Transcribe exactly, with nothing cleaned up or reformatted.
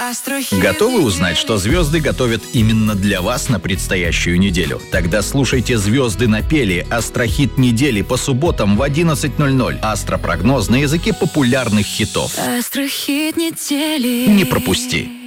Готовы узнать, что звезды готовят именно для вас на предстоящую неделю? Тогда слушайте «Звезды напели» — астрохит недели по субботам в одиннадцать ноль ноль. Астропрогноз на языке популярных хитов. Астрохит недели. Не пропусти.